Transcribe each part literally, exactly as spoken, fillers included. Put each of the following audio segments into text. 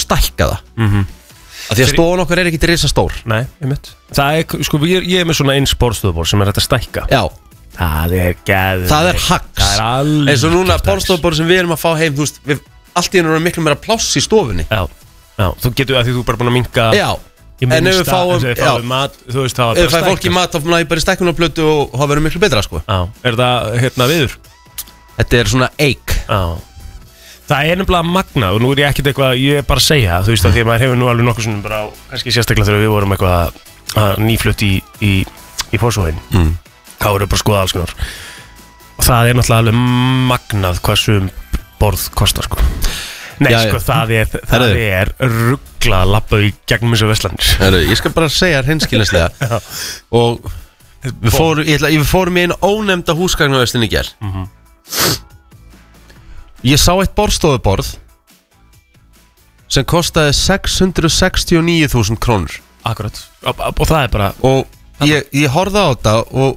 stækka það mm-hmm. Af því að stofan okkar er ekki risa stór. Nei, ég mynd Það er, sko, ég, ég er með svona eins borðstofuborð sem er hægt að stækka. Já. Það er geð Það er hacks. Það er alveg eins og núna borðstofuborð sem við erum að fá heim, þú veist, við allt í hennu erum miklu meira pláss í stofunni. Já, já, þú getur að því þú er bara búin að minnka. Já, en ef við fáum, já, mat, þú veist, það var bara stækka. Ef við fæum fólk í mat, þá fáum við bara í stækkunarplötu og það verður miklu betra, sko. Já, er það hérna viður? Þetta er svona eik. Já. Það er nefnilega magnað og nú er ég ekkert eitthvað, ég er bara að segja, þú veist, að því að maður hefur nú alveg nokkuð svona bara, kannski sérstaklega þegar við vorum eitthvað að nýflutt í, í, í Fossvoginn. Mm. Þá vorum við bara að skoða alls konar. Og það er náttúrulega alveg magnað hversu borð kostar, sko. Nei, já, sko, það er, það er rugla að labba í gegnum þessu verslanir. Heru, ég skal bara segja hreinskilnislega og við fórum, ég ætla, við fórum í einu ónefnda húsgagnaverslun í gær. Mhm. Ég sá eitt borðstofuborð sem kostaði sex hundruð sextíu og níu þúsund krónur. Akkurat, og, og það er bara. Og ég, ég horfði á þetta og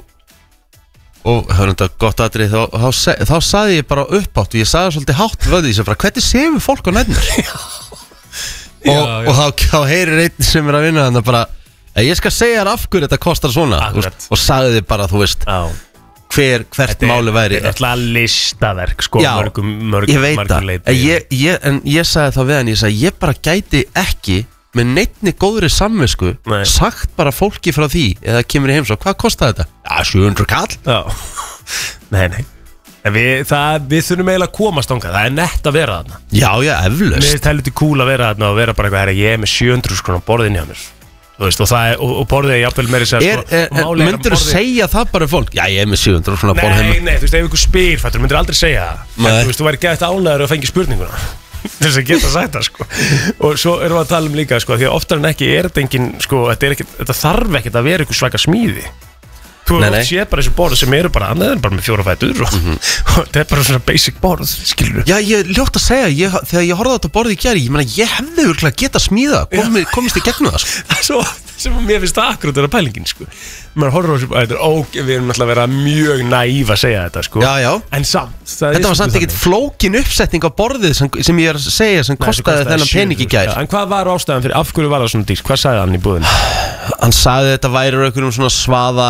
og það er þetta gott aðrið þá, þá, þá, þá saði ég bara uppátt og ég saði svolítið hátt vöði því sem bara hvernig séum við fólk á nefnir og, og þá, þá heyrir einn sem er að vinna þannig bara ég skal segja þér af hverju þetta kostar svona og, og sagði þið bara þú veist já. Hver, hvert er, máli væri þetta er alltaf listaverk sko já, mörgum, mörgum, ég veit það ég, ég, en ég sagði þá við hann ég sagði ég bara gæti ekki með neittni góðri samvisku nei. Sagt bara fólki frá því eða kemur í heimsókn, hvað kostaði þetta? Já, sjö hundruð kall já. Nei, nei en við, það, við þurfum eiginlega að komast ánga það er nett að vera þarna já, já, eflaust mér finnst það lítið cool að vera þarna og vera bara eitthvað ég er með sjö hundruð skrónum borðinni á mér þú veist, og, er, og, og borðið er jafnvel meiri sér sko, myndur þú segja það bara fólk já, ég er með sjö hundruð skrónum borðinni nei, nei, þú veist, ef ykkur spyr fættur, myndur aldrei segja það en, þú veist, þú væri gett ánæður að fengi spurninguna þess að geta sagt það sko og svo erum við að tala um líka sko því að oftar en ekki er þetta engin sko þetta, ekki, þetta þarf ekkert að vera ykkur svaka smíði þú sé bara þessu borð sem eru bara annað en bara með fjóra fætur og, mm-hmm. og þetta er bara svona basic borð skilur já ég ljótt að segja ég, þegar ég horfði á þetta borð í gær ég meina ég hefði örgulega geta smíða komi, komist í gegnum það sko það er svo sem mér finnst það akkurat er að pælingin sko maður horfður á þessu að þetta er óg við erum alltaf að vera mjög næv að segja þetta sko já, já. En samt þetta var samt ekkert flókin uppsetning á borðið sem, sem ég er að segja sem Nei, kostaði þennan pening í gær ja, en hvað var ástæðan fyrir, af hverju var það svona dýrt hvað sagði hann í búðinu? Hann sagði þetta væri einhverjum svona svaða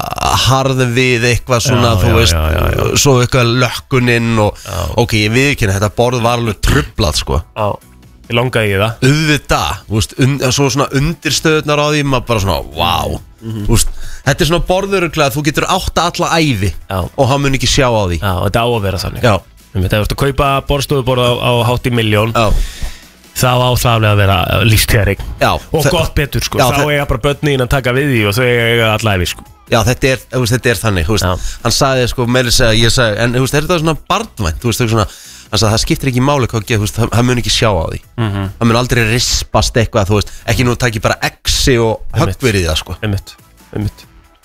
harði við eitthvað svona já, þú já, veist já, já, já. Svo eitthvað lökkuninn og já. Ok, ég viðkynna þetta borð var alveg trublað sko já Ég langaði í það auðvitað, úst, und, svo svona undirstöðunar á því maður bara svona, wow mm-hmm. úst, þetta er svona borðuruglega þú getur átta alla ævi já. Og hann mun ekki sjá á því Já, þetta á að vera þannig Já Þegar þú ert að kaupa borðstofuborð á, á hátt í miljón Já þá á það að vera lífstíðareign og gott betur sko, já, þá eiga bara börnin að taka við því og þau eiga alla ævi sko Já, þetta er, veist, þetta er þannig, hann sagði sko, meiri segja, ég sagði, en veist, er þetta svona barnvænt, þú veist, svona hann sagði, það skiptir ekki máli hvað getur, það, það mun ekki sjá á því mm-hmm. Það mun aldrei rispast eitthvað, þú veist ekki nú taki bara exi og höggverið það sko Einmitt, einmitt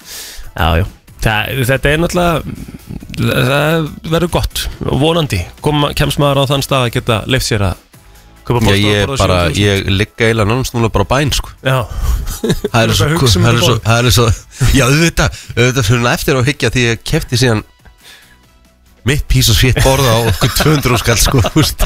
Já, já, það, þetta er náttúrulega það verður gott og vonandi, Kom, kemst maður á þann stað að geta leyft sér að Já, ég bara, ég ligga eiginlega nánast núna bara bæn sko Já Það er svo, það er svo, það er svo Já, auðvitað, auðvitað fyrir eftir að hyggja því ég kefti síðan mitt pís og svitt borða á okkur tvö hundruð skall sko, húst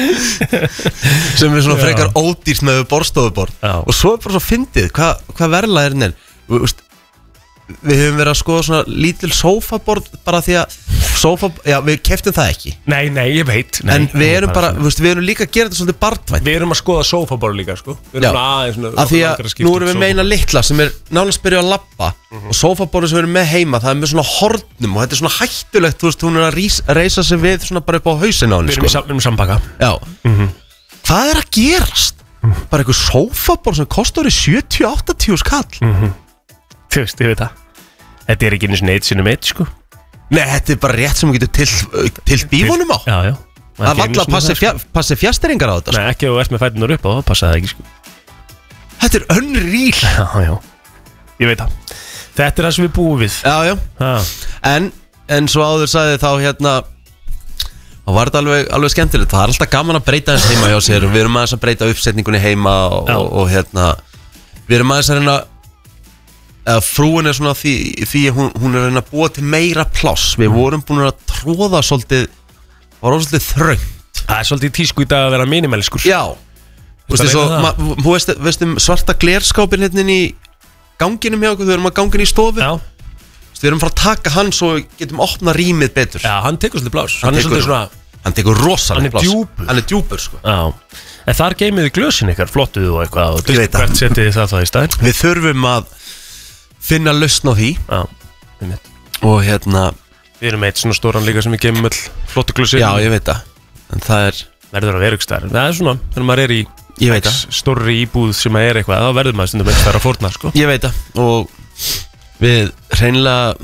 sem er svona frekar ódýrt með borðstofuborð og svo er bara svo fyndið hvað hva verðlagirinn er, húst Við höfum verið að skoða svona lítil sófaborð bara því að sófa, já, við keftum það ekki Nei, nei, ég veit nei, En við erum bara, þú veist, við erum líka að gera þetta svolítið barnvænt Við erum að skoða sófaborð líka, sko Við erum aðeins svona Af því að nú erum við meina litla sem er nánast byrjuð að labba mm-hmm. Og sófaborðu sem við erum með heima, það er með svona hornum Og þetta er svona hættulegt, þú veist, hún er að rís, reisa sig við svona bara upp á hausinn á henni Við erum sko. í sambaka Já mm-hmm. Hvað er að gerast? Mm-hmm. Bara einhver sófaborð sem kostar sjötíu til áttatíu skall mm-hmm. Þú veist, ég veit það Þetta er ekki einu svona eitt sinum eitt, sko Nei, þetta er bara rétt sem við getum til, til bífónum á Já, já Það valla að passi, fjá, passi fjasteringar á þetta Nei, ekki ef þú ert með fætunar upp og það passaði ekki, sko Þetta er unreal Já, já Ég veit það Þetta er það sem við búum við Já, já ha. En, en svo áður sagði þá hérna Það var þetta alveg, alveg skemmtilegt Það er alltaf gaman að breyta þess heima hjá sér Við erum aðeins að breyta uppsetningunni heima Og, og, og hérna Við erum aðeins að reyna Eða frúin er svona því, því hún, hún er að búa til meira pláss Við vorum búin að tróða svolítið Var svolítið þröngt Það er svolítið tísku í dag að vera minimaliskur Já Þú veist, svo, ma, þú veist, veist um svarta glerskápin hérna í ganginum hjá okkur, við erum að gangin í stofu. Já. Við erum að fara að taka hann svo getum opna rýmið betur. Já, hann tekur svolítið blás. Hann, hann er svolítið svona... Hann tekur rosalega pláss. Hann er djúpur. Hann er djúpur, sko. Já. En þar geymið þið glösin ykkar, flottuð og eitthvað og hvert setið þið það það í staðinn? Við þurfum að finna lausn á því. Já, einmitt. Og hérna... Við erum eitt svona stóran líka sem við geymum öll flottu glösin. Já, ég veit það. En það er... Verður að vera ykkur stær. Það er svona, þegar maður er í... Ég veit það. Stórri íbúð sem er eitthvað, þá verður maður stundum ekki stær að fórna, sko. Ég veit það. Og við hreinlega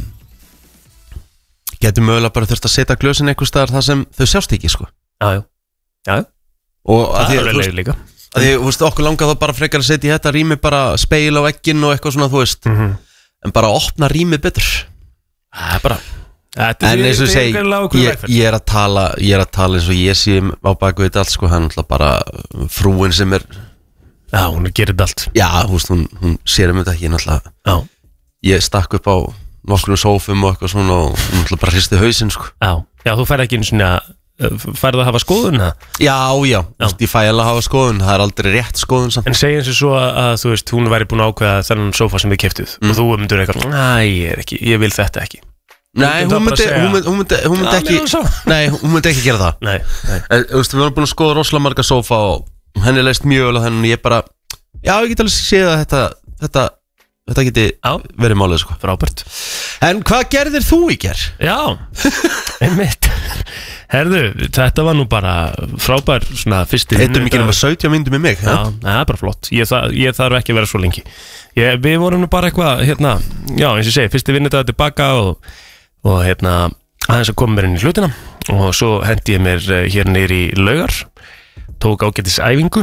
getum mögulega bara þurft að setja glösin einhver staðar þar sem þau sjást ekki, sko. Já, já. Já, og að það því, er alveg leið líka. Að því, þú veist, okkur langar þá bara frekar að setja í þetta rými bara speil á vegginn og eitthvað svona, þú veist. Mm -hmm. En bara opna rýmið betur. Það er bara... Þetta en eins og segi, ég, ég er að tala, ég er að tala eins og ég sé á baku þetta allt, sko, hann er bara frúin sem er... Já, hún gerir þetta allt. Já, þú veist, hún, hún sér um þetta ekki, náttúrulega. Já. Ég stakk upp á nokkrum sófum og eitthvað svona og hún náttúrulega bara hristi hausinn, sko. Já, já, þú færði ekki einu svona... Færðu að hafa skoðun það? Já, já, já. Veist, ég fæ alveg að hafa skoðun. Það er aldrei rétt skoðun samt. En segja eins og svo að þú veist, hún væri búin að ákveða þennan sófa sem við keyptuð mm. og þú myndur eitthvað, næ, ég er ekki, ég vil þetta ekki. Nei, hún myndi, hún myndi, hún myndi, hún myndi ekki Nei, hún myndi ekki gera það. Nei, nei. En, þú veist, við varum búin að skoða rosalega marga sófa og henni leist mjög vel á þennan og ég bara, já, ég get alveg séð að þetta þetta, þetta geti já. Verið málið, sko. Frábært. En hvað gerðir þú í ger? Já, einmitt. Herðu, þetta var nú bara frábær svona fyrsti Eittum ekki nema sautján mínútur með mig. Já, ja? Það er bara flott. Ég, það, ég þarf ekki að vera svo lengi. Ég, við vorum nú bara eitthvað, hérna, já, eins og ég segi, fyrsti vinnudag tilbaka og, og hérna, aðeins að koma mér inn í hlutina og svo hendi ég mér hér niður í Laugar, tók ágætis æfingu,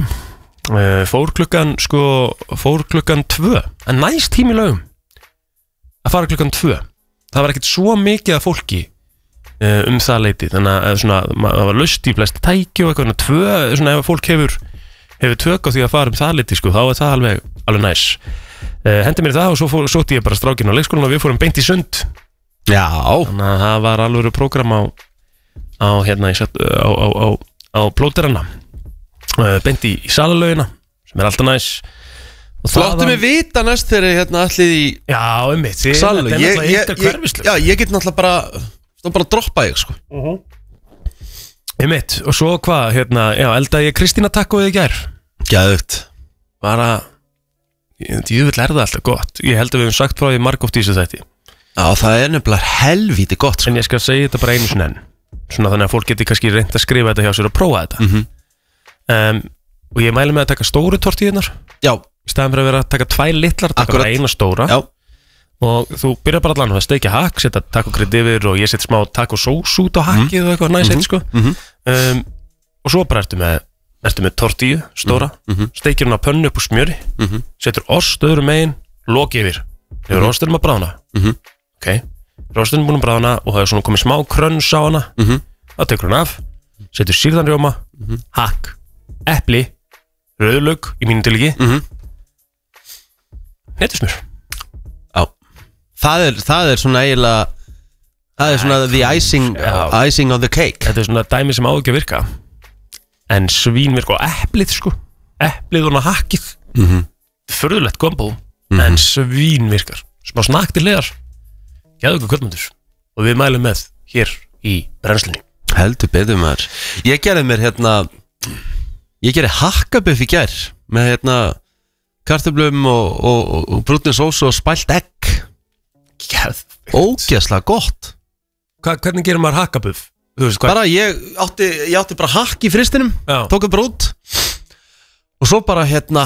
fór klukkan, sko, fór klukkan tvö, en næst tími Laugum að fara klukkan tvö. Það var ekkert svo mikið af fólki um það leiti, þannig að svona, það var laust í flest tæki og eitthvað tvö, svona ef fólk hefur hefur tök á því að fara um það leiti, sko, þá er það alveg alveg næs. Uh, hendi mér það og svo fór, sótti ég bara strákinn á leikskólan og við fórum beint í sund. Já. Þannig að það var alveg prógram á á hérna í, á, á, á, á plóterana uh, beint í, í salalögina sem er alltaf næs. Flottu mig vita næst þegar hérna allir í já, um mitt, salalög. Ég, ég, ég, já, ég get náttúrulega bara þá bara droppa ég, sko. Uh-huh. Ég mitt, og svo hvað, hérna, já, eldaði ég Kristína tacoið í gær. Gæðugt. Bara, ég vil er það alltaf gott. Ég held að við hefum sagt frá því margóft í þessu þætti. Já, það er nefnilega helvíti gott, sko. En ég skal segja þetta bara einu sinni enn. Svona þannig að fólk geti kannski reynt að skrifa þetta hjá sér og prófa þetta. Mm-hmm. um, Og ég mæli með að taka stóru tortíðunar. Já. Í staðan fyrir að vera að taka tvær litlar, taka bara eina stóra. Já. Og þú byrjar bara allan að steikja hakk, setja tacokrydd yfir og ég set smá tacosós út á hakkið mm. og eitthvað næst, mm-hmm. sko. Mm-hmm. um, Og svo bara ertu með, ertu með tortíu, stóra, mm-hmm. steikir hún á pönnu upp úr smjöri, mm-hmm. setur ost öðrum megin, loki yfir. Hefur mm-hmm. osturinn að bráðna. Mm-hmm. Ok, osturinn búin að bráðna og það er svona komið smá krönns á hana. Mm-hmm. Það tekur hún af, setur sýrðan rjóma, mm-hmm. hakk, epli, rauðlauk í mínu tilviki, mm-hmm. hnetusmjör. Það er, það er svona eiginlega það er svona the icing, uh, icing on the cake. Þetta er svona dæmi sem á ekki að virka. En svín virka og eplið, sko. Eplið og hakkið. Mm-hmm. Förðulegt kombo, mm-hmm. en svín virkar. Smá snakk til leðar. Gæðu ykkur kvöldmyndur. Og við mælum með hér í brennslunni. Heldur betur maður. Ég gerði mér hérna ég gerði hakkabuff í gær með hérna kartöflum og, og, og, og brúnni sósu og spælt egg. Ógeðslega gott. Hva, hvernig gerir maður hakkabuff? Bara ég átti, ég átti bara hakk í fristinum. Já. Tók það bara út og svo bara hérna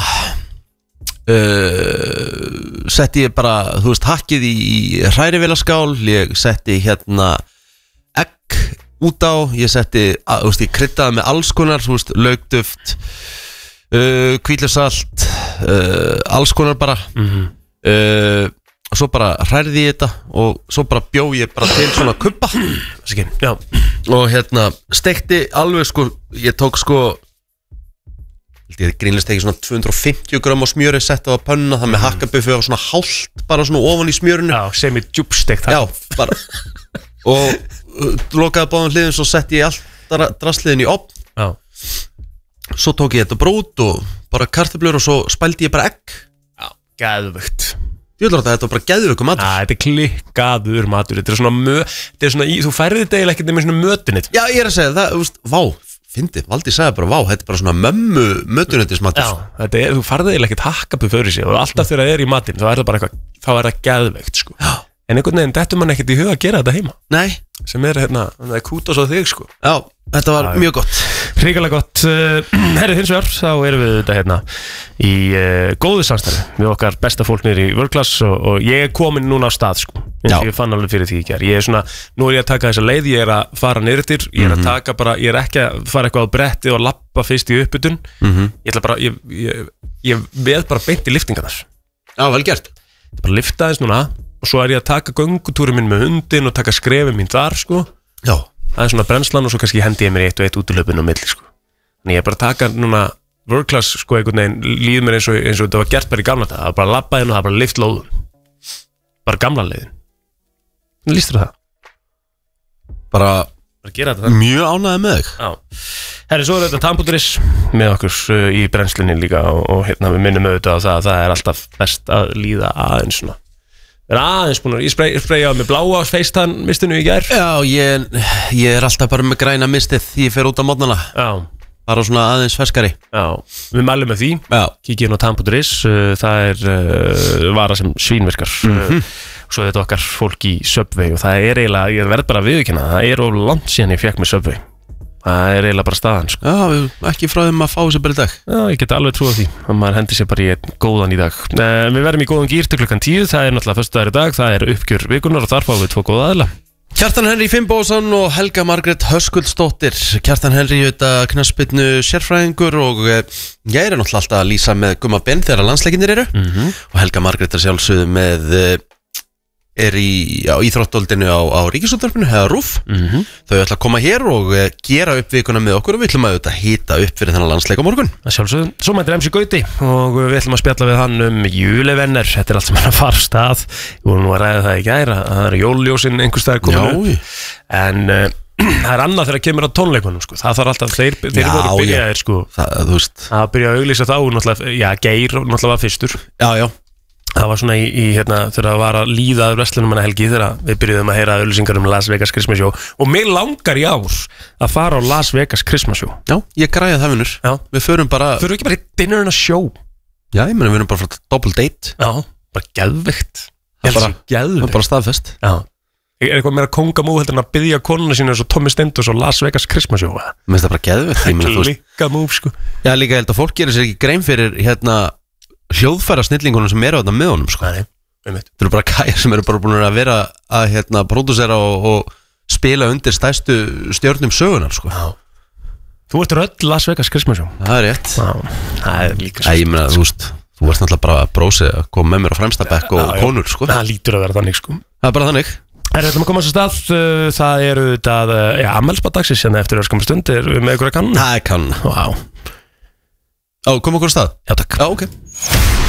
uh, setti ég bara, þú veist, hakkið í hrærivélaskál. Ég setti hérna egg út á. Ég setti, að, þú veist, ég kryddaði með alls konar, þú veist, laukduft, uh, hvítlaugsalt, uh, alls konar bara. Mhm. uh, og svo bara hrærði ég þetta og svo bara bjó ég bara til svona kubba. Já. Og hérna stekti alveg, sko, ég tók sko ég grínlega steki svona tvö hundruð og fimmtíu grömm á smjöri, setti á pönna, það með hakkabuffi og svona hálft bara svona ofan í smjörinu. Já, sem í djúbstekt. Já, bara og uh, lokaði báðum hliðum, svo setti ég allt drasliðin í opn. Já. Svo tók ég þetta brút og bara kartöflur og svo spældi ég bara egg. Já, geðvögt. Ég vil ráta að þetta var bara geðvöku matur. Já, þetta er klikkaður matur. Þetta er svona mö... Þetta er svona í... Þú færði þetta eiginlega ekkert með svona mötunit. Já, ég er að segja það, þú veist, vá, fyndi, Valdi sagði bara, vá, þetta er bara svona mömmu mötunetismatur. Já, þetta er, þú færði eiginlega ekkert hakkapu fyrir sig og alltaf þegar það er í matinn, þá er það bara eitthvað, þá er það geðveikt, sko. Já. En einhvern veginn, þetta mann ekkert í huga að gera þetta heima. Nei. Sem er hérna, það er kúta svo þig, sko. Já, þetta var Já, mjög gott. Hrikalega gott. Herri, hins vegar, þá erum við þetta hérna í uh, góðu samstarfi með okkar besta fólk niður í World Class og, og ég er komin núna á stað, sko. Eins og ég fann alveg fyrir því í gær. Ég er svona, nú er ég að taka þessa leið, ég er að fara niður til, ég er að taka bara, ég er ekki að fara eitthvað á bretti og lappa fyrst í uppbytun. Mm-hmm. Ég ætla bara, ég, ég, ég veð bara beint í liftingarnar. Já, vel gert. Ég bara lifta aðeins núna og svo er ég að taka göngutúri minn með hundin og taka skrefin mín þar, sko. Já. Það er svona brennslan og svo kannski hendi ég mér eitt og eitt útilöpun á milli, sko. Þannig ég er bara að taka núna World Class, sko, einhvern veginn líð mér eins og, eins og þetta var gert bara í gamla þetta. Það var bara labbaðin og það var bara lift lóðum. Bara gamla leiðin. Hvernig lístur það? Bara, bara gera þetta. Mjög ánægði með þig. Já. Herri, svo er þetta Tamputuris með okkur uh, í brennslunni líka og, og hérna við minnum auðvitað á það að það er alltaf best að líða aðeins svona. Við erum aðeins búin að, ég sprey, spreyja með bláa feistan mistinu í gær. Já, ég, ég er alltaf bara með græna mistið því ég fer út á mótnana. Já. Bara svona aðeins ferskari. Já, við mælum með því. Já. Kíkjum á Tamputuris, uh, það er uh, vara sem svínvirkar. Mm-hmm. uh, Svo er þetta okkar fólk í Subway og það er eiginlega, ég verð bara að viðurkenna, það er of langt síðan ég fekk með Subway. Það er eiginlega bara staðan, sko. Já, ekki frá þeim að fá sér bara í dag. Já, ég get alveg trúið því að maður hendi sér bara í einn góðan í dag. uh, Við verðum í góðan gýr til klukkan tíu. Það er náttúrulega föstudagur í dag, það er uppgjör vikunar og þar fáum við tvo góða aðila. Kjartan Henry Finnbogason og Helga Margrét Höskuldsdóttir. Kjartan Henry auðvitað knattspyrnu sérfræðingur og ég er náttúrulega alltaf að lýsa með Gumma Ben þegar landsleikinir eru. Mm-hmm. Og Helga Margrét er sjálfsögðu með er í íþróttadeildinni á, á Ríkisútvarpinu eða RÚV. Mm-hmm. Þau ætla að koma hér og gera upp vikuna með okkur og við ætlum að auðvitað hita upp fyrir þennan landsleik á morgun. Sjálfsögðu, svo mætir M C Gauti og við ætlum að spjalla við hann um julevenner. Þetta er allt sem hann að fara stað. Við vorum nú að ræða það í gær að það er jóljósin einhvers staðar komin upp. En uh, það er annað þegar kemur á tónleikunum, sko. Það þarf alltaf, þeir, þeir já, voru byrjaðir, sko. Það, þú veist. Það byrjaði að auglýsa þá, náttúrulega, já, Geir náttúrulega var fyrstur. Já, já. Það var svona í, í hérna, þegar það var að líða að verslunum hana helgi þegar við byrjuðum að heyra auglýsingar um Las Vegas Christmas Show og mig langar í ár að fara á Las Vegas Christmas Show. Já, ég græði það, vinnur. Já. Við förum bara... Förum ekki bara í dinner and a show? Já, ég meina við erum bara frá double date. Já, bara geðvikt. Það er bara, geðvikt. Bara staðfest. Já. Er eitthvað meira kongamú heldur en að byggja konuna sína eins og Tommy Stendos og Las Vegas Christmas Show? Mér finnst það bara geðvikt. Líka múf, sko. Já, líka held að fólk gerir sér ekki grein fyrir hérna hljóðfæra snillingunum sem eru á þetta með honum, sko. Nei, einmitt. Það eru bara gæjar sem eru bara búin að vera að hérna pródúsera og, og spila undir stærstu stjörnum sögunar, sko. Já. Þú ert rödd Las Vegas Christmas Show. Það er rétt. Já, það er líka svo. Æ, ég meina, þú veist, þú ert náttúrulega bara að brósi að koma með mér á fremsta bekk og já, konur, sko. Það lítur að vera þannig, sko. Það er bara þannig. Það er þetta að koma á þessu stað, það eru þetta, já, ammælsbadagsins hérna eftir öskamur stund, er með ykkur að kanna? Það er kanna. Vá. Á, koma okkur á stað? Já, takk. Já, ok.